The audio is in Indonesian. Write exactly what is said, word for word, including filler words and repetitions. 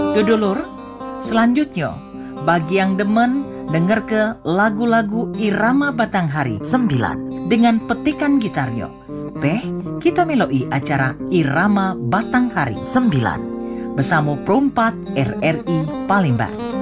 Dodolur, selanjutnya bagi yang demen denger ke lagu-lagu irama Batanghari sembilan dengan petikan gitarnya. Beh, kita meloi acara Irama Batanghari sembilan bersama Perompat R R I Palembang.